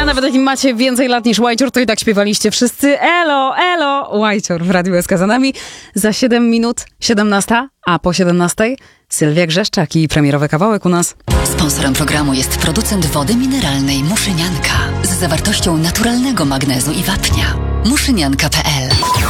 nawet jak macie więcej lat niż Łajcior, to i tak śpiewaliście wszyscy elo, elo, Łajcior w Radiu SK za nami. Za 7 minut 17, a po 17 Sylwia Grzeszczak i premierowy kawałek u nas. Sponsorem programu jest producent wody mineralnej Muszynianka z zawartością naturalnego magnezu i wapnia. Muszynianka.pl